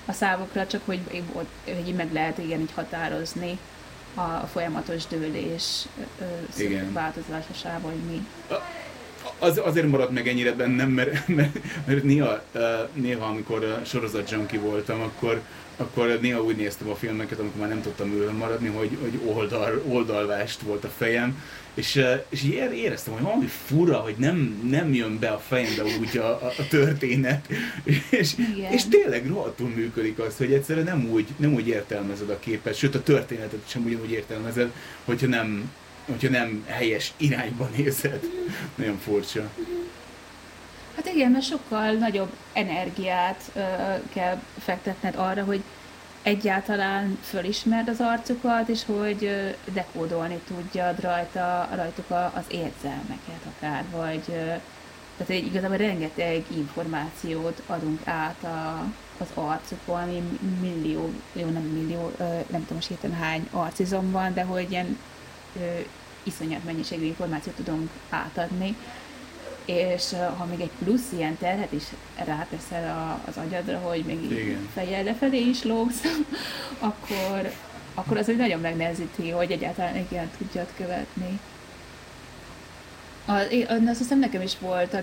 a számukra, csak hogy meg lehet igen így határozni a folyamatos dőlés változásával, hogy mi. Azért maradt meg ennyire bennem, mert néha, amikor sorozat junkie voltam, akkor néha úgy néztem a filmeket, amikor már nem tudtam ülve maradni, hogy oldalvást volt a fejem, és így éreztem, hogy valami fura, hogy nem jön be a fejembe úgy a történet, és tényleg rohadtul működik az, hogy egyszerűen nem úgy értelmezed a képet, sőt a történetet sem ugyanúgy értelmezed, hogyha nem helyes irányba nézed. Nagyon furcsa. Hát igen, mert sokkal nagyobb energiát kell fektetned arra, hogy egyáltalán fölismerd az arcukat, és hogy dekódolni tudjad rajtuk az érzelmeket akár, vagy tehát igazából rengeteg információt adunk át az arcukon, ami millió, nem millió, nem tudom most hirtelen hány arcizom van, de hogy ilyen iszonyat mennyiségű információt tudunk átadni, és ha még egy plusz ilyen terhet is ráteszel az agyadra, hogy még így fejjel lefelé is lógsz, akkor az egy nagyon megnehezíti, hogy egyáltalán igen tudjad követni. Azt hiszem nekem is voltak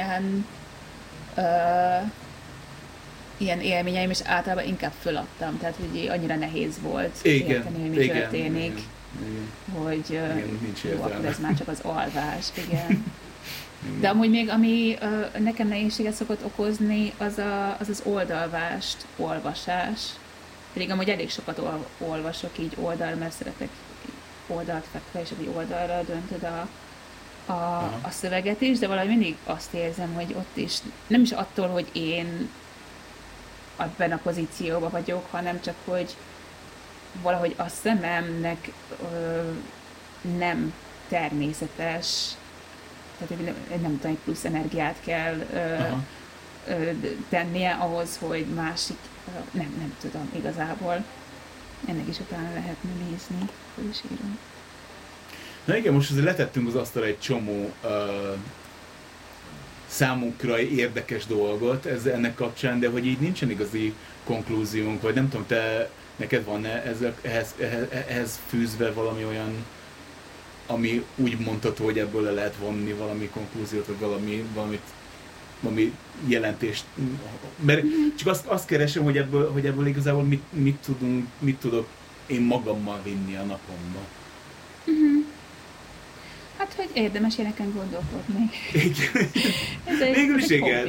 ilyen élményeim, és általában inkább föladtam, tehát hogy annyira nehéz volt érteni, hogy mi történik. Igen. Hogy jó, akkor ez már csak az alvás, igen. De amúgy még, ami nekem nehézséget szokott okozni, az oldalvást, olvasás. Pedig amúgy elég sokat olvasok így mert szeretek oldalt fekve, és egy oldalra döntöd a szöveget is, de valahogy mindig azt érzem, hogy ott is, nem is attól, hogy én ebben a pozícióban vagyok, hanem csak, hogy valahogy a szememnek nem természetes, tehát nem tudom, egy plusz energiát kell tennie ahhoz, hogy másik, nem tudom igazából. Ennek is utána lehetne nézni, hogy is írom. Na igen, most azért letettünk az asztalra egy csomó számunkra érdekes dolgot ennek kapcsán, de hogy így nincsen igazi konklúziónk, vagy nem tudom, neked van-e ehhez fűzve valami olyan, ami úgy mondható, hogy ebből le lehet vonni valami konklúziót, vagy valami jelentést. Mert csak azt keresem, hogy ebből igazából mit tudok én magammal vinni a napomba. Hát, hogy érdemes ilyeneken gondolkodni. Igen. Végül is igen.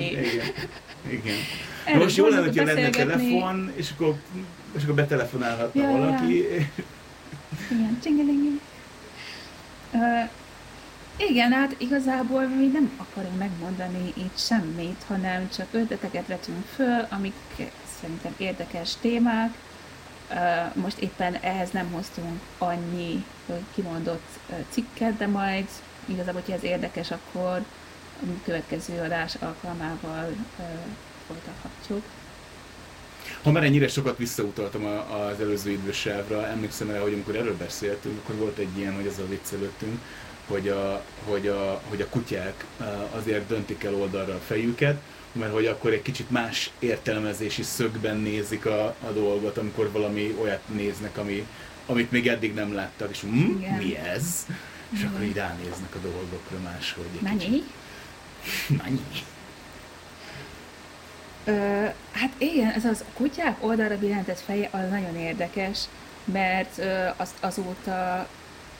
Most jó lenne, hogyha lenne telefon, és akkor betelefonálhatna valaki. Ja. Igen, csingelingi. Igen, hát igazából mi nem akarunk megmondani itt semmit, hanem csak ötleteket vetünk föl, amik szerintem érdekes témák. Most éppen ehhez nem hoztunk annyi kimondott cikket, de majd igazából, hogyha ez érdekes, akkor a következő adás alkalmával folytathatjuk. Ha már ennyire sokat visszautaltam az előző idősávra, emlékszem rá, hogy amikor erről beszéltünk, akkor volt egy ilyen, hogy azzal viccelődtünk, hogy a kutyák azért döntik el oldalra a fejüket, mert hogy akkor egy kicsit más értelmezési szögben nézik a dolgot, amikor valami olyat néznek, amit még eddig nem láttak, és mi ez? És akkor így ránéznek a dolgokra máshogy. Mennyi? Hát igen, ez az kutyák oldalra billentett feje az nagyon érdekes, mert azóta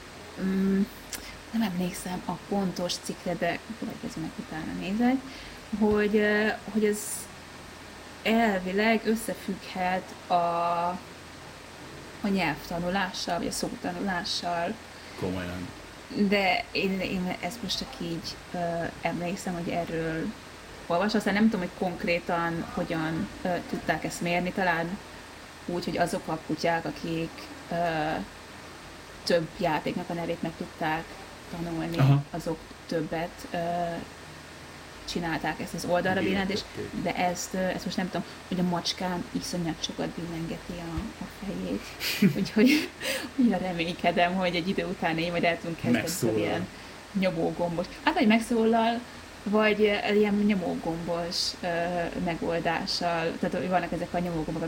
nem emlékszem a pontos cikkre, de következőnek utána nézek, hogy ez elvileg összefügghet a nyelvtanulással, vagy a szótanulással. Komolyan. De én ezt most csak így emlékszem, hogy erről olvasva, aztán nem tudom, hogy konkrétan hogyan tudták ezt mérni, talán úgy, hogy azok a kutyák, akik több játéknak a nevét meg tudták tanulni, azok többet csinálták ezt az oldalra billentést, de ezt most nem tudom, hogy a macskám iszonyat sokat billengeti a fejét. Úgyhogy reménykedem, hogy egy idő után én majd el tudunk kezdeni ilyen nyomógombos. Hát vagy megszólal, vagy ilyen nyomógombos megoldással, tehát vannak ezek a nyomógombok,